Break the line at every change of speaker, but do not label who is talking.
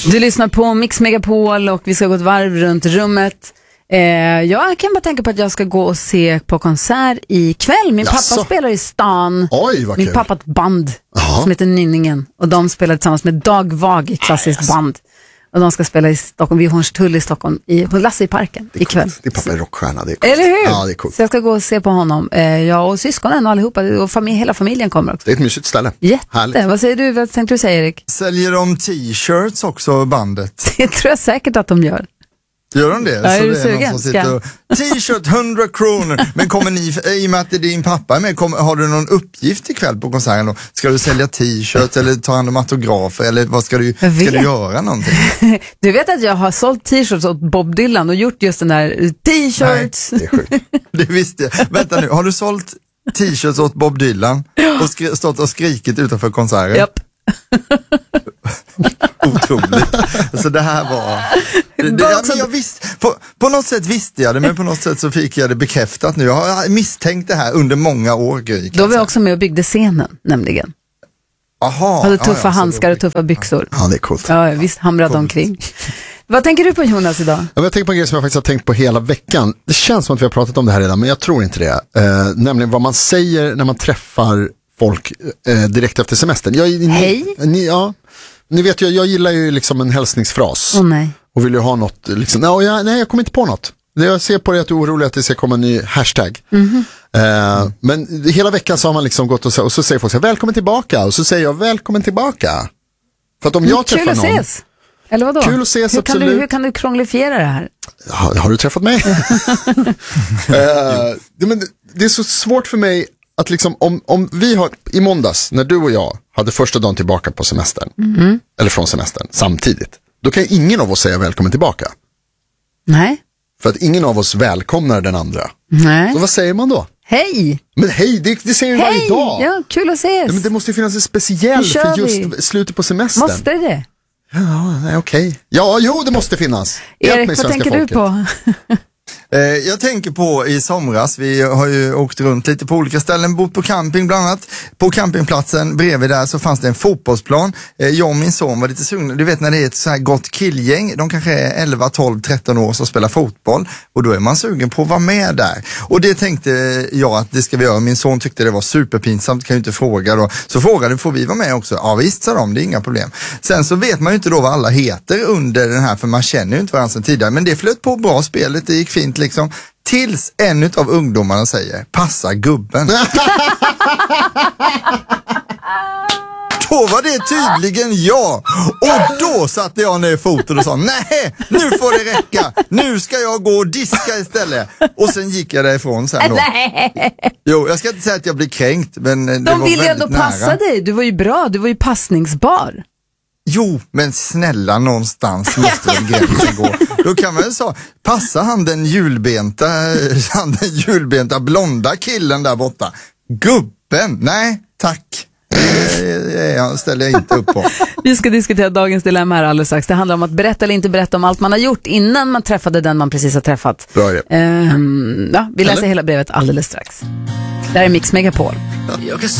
Du lyssnar på Mix Megapol och vi ska gå ett varv runt rummet. Jag kan bara tänka på att jag ska gå och se på konsert ikväll. Min pappa spelar i stan.
Oj, vad
min
kul.
pappa ett band som heter Nynningen. Och de spelar tillsammans med Dag Vag i klassiskt band. Och de ska spela i Stockholm, vid Hornstull i Stockholm, på Lasse i parken ikväll.
Det är pappa är rockstjärna, det är coolt.
Eller hur?
Ja, det är coolt.
Så jag ska gå och se på honom. Jag och syskonen och allihopa, och hela familjen kommer också.
Det är ett mysigt ställe.
Jätte. Vad säger du? Vad tänkte du säga, Erik?
Säljer de t-shirts också, bandet?
Det tror jag säkert att de gör.
Gör de det?
Ja,
så
är du
det är
sugen?
någon som sitter och, t-shirt 100 kronor. Men kommer ni, i och med att det är din pappa med, har du någon uppgift ikväll på konserten då? Ska du sälja t-shirts eller ta hand om autografer eller vad ska du göra någonting?
Du vet att jag har sålt t-shirts åt Bob Dylan och gjort just den där t-shirts.
Nej, det är sjukt.
Det visste jag. Vänta nu, har du sålt t-shirts åt Bob Dylan och stått och skrikit utanför konserten?
Japp.
Otroligt. Så det här var... men jag visste, på något sätt visste jag det, men på något sätt så fick jag det bekräftat nu. Jag har misstänkt det här under många år.
Då var jag också med och byggde scenen, nämligen.
Aha,
hade tuffa handskar och tuffa byxor.
Ja, det är coolt.
Ja, visst, hamrade omkring. Vad tänker du på, Jonas, idag?
Jag tänker på en grej som jag faktiskt har tänkt på hela veckan. Det känns som att vi har pratat om det här redan, men jag tror inte det. Nämligen vad man säger när man träffar folk direkt efter semestern.
Hej?
Ni vet ju, jag gillar ju liksom en hälsningsfras.
Nej.
Och vill ju ha något, liksom, nej, jag kommer inte på något. Det jag ser på det är att du är orolig att det ska komma en ny hashtag. Men hela veckan så har man liksom gått och så säger folk så här, välkommen tillbaka. Och så säger jag, välkommen tillbaka. För att om jag träffar någon...
Kul att ses. Eller vadå?
Kul att ses, absolut.
Hur kan du krånglifiera det här?
Har du träffat mig? Men det är så svårt för mig att liksom, om vi har, i måndags, när du och jag hade första dagen tillbaka på semestern, eller från semestern, samtidigt, då kan ingen av oss säga välkommen tillbaka.
Nej.
För att ingen av oss välkomnar den andra.
Nej.
Så vad säger man då?
Hej!
Men hej, det säger vi varje dag.
Ja, kul att ses.
Ja, men det måste ju finnas en speciell för just slutet på semestern.
Måste det?
Ja, nej, okej. Ja, jo, det måste finnas.
Erik, vad tänker du på?
Jag tänker på i somras, vi har ju åkt runt lite på olika ställen, bott på camping bland annat. På campingplatsen bredvid där så fanns det en fotbollsplan. Jag och min son var lite sugna. Du vet när det är ett så här gott killgäng, de kanske är 11, 12, 13 år som spelar fotboll. Och då är man sugen på att vara med där. Och det tänkte jag att det ska vi göra. Min son tyckte det var superpinsamt, kan ju inte fråga då. Så frågade, får vi vara med också? Ja visst, sa de, det är inga problem. Sen så vet man ju inte då vad alla heter under den här, för man känner ju inte varandra sedan tidigare. Men det flöt på bra, spelet, det gick fint liksom. Tills en av ungdomarna säger, passa gubben. Då var det tydligen jag. Och då satte jag ner foten och sa, nej, nu får det räcka. Nu ska jag gå och diska istället. Och sen gick jag därifrån sen då. Jo, jag ska inte säga att jag blir kränkt, men det
De
var
ville ändå
väldigt
passa
nära.
dig. Du var ju bra, du var ju passningsbar.
Jo, men snälla, någonstans måste väl gränsen gå. Då kan man ju säga, passa han den julbenta blonda killen där borta. Gubben, nej, tack. Jag ställer jag inte upp på.
Vi ska diskutera dagens dilemma här alldeles strax. Det handlar om att berätta eller inte berätta om allt man har gjort innan man träffade den man precis har träffat.
Bra idé.
Vi läser hela brevet alldeles strax. Där är Mix Megapol.
Jag kan